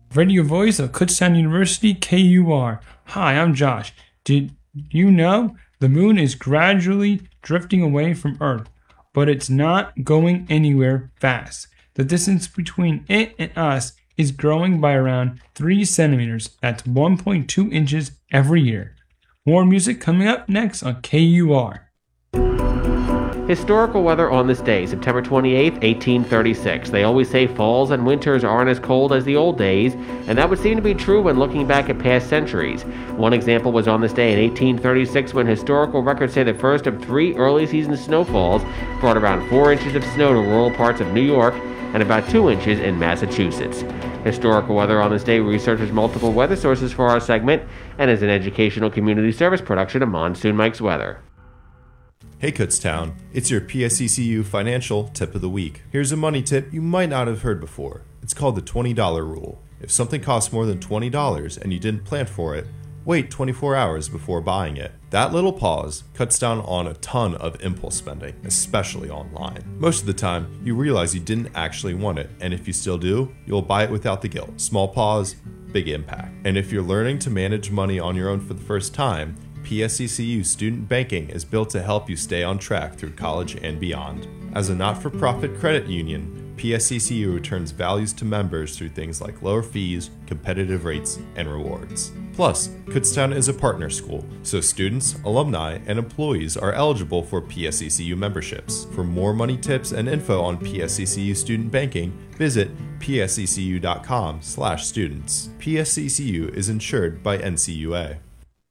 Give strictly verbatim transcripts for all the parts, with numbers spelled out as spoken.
Radio voice of Kutztown University, K U R. Hi, I'm Josh. Did you know the moon is gradually drifting away from Earth, but it's not going anywhere fast? The distance between it and us is growing by around three centimeters. That's one point two inches every year. More music coming up next on K U R. Historical weather on this day, September twenty-eighth, eighteen thirty-six. They always say falls and winters aren't as cold as the old days, and that would seem to be true when looking back at past centuries. One example was on this day in eighteen thirty-six when historical records say the first of three early season snowfalls brought around four inches of snow to rural parts of New York and about two inches in Massachusetts. Historical weather on this day researches multiple weather sources for our segment and is an educational community service production of Monsoon Mike's Weather. Hey Kutztown, it's your P S E C U financial tip of the week. Here's a money tip you might not have heard before. It's called the twenty dollar rule. If something costs more than twenty dollars and you didn't plan for it, wait twenty-four hours before buying it. That little pause cuts down on a ton of impulse spending, especially online. Most of the time, you realize you didn't actually want it, and if you still do, you'll buy it without the guilt. Small pause, big impact. And if you're learning to manage money on your own for the first time, P S E C U Student Banking is built to help you stay on track through college and beyond. As a not-for-profit credit union, P S E C U returns values to members through things like lower fees, competitive rates, and rewards. Plus, Kutztown is a partner school, so students, alumni, and employees are eligible for P S E C U memberships. For more money tips and info on P S E C U Student Banking, visit p s e c u dot com slash students. P S E C U is insured by N C U A.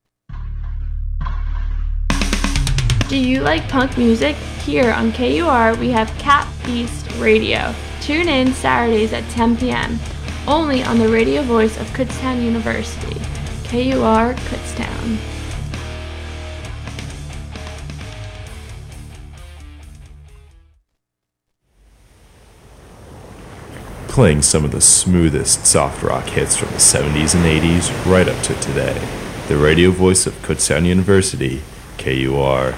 Do you like punk music? Here on K U R, we have Cat Beast Radio. Tune in Saturdays at ten p.m. only on the radio voice of Kutztown University. K U R, Kutztown. Playing some of the smoothest soft rock hits from the seventies and eighties right up to today. The radio voice of Kutztown University, K U R.